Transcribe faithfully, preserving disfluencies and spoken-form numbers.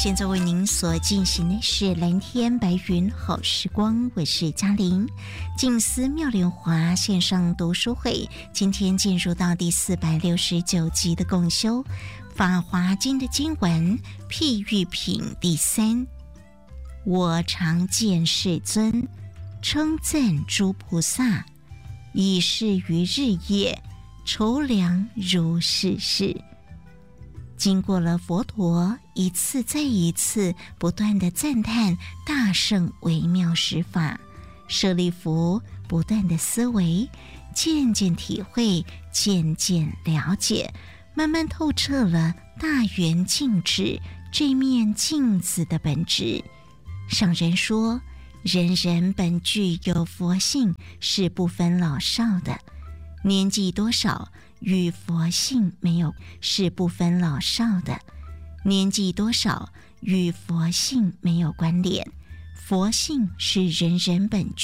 现在为您所进行的是蓝天白云好时光，我是嘉玲。静思妙莲华线上读书会，今天进入到第四百六十九集的共修法华经的经文譬喻品第三。我常见世尊称赞诸菩萨，以是于日夜筹量如是事。经过了佛陀一次再一次不断的赞叹大圣微妙十法，舍利弗不断的思维，渐渐体会，渐渐了解，慢慢透彻了大圆镜智这面镜子的本质。上人说，人人本具有佛性，是不分老少的，年纪多少与佛性没有，是不分老少的，年纪多少与佛性没有关联，佛性是人人本具。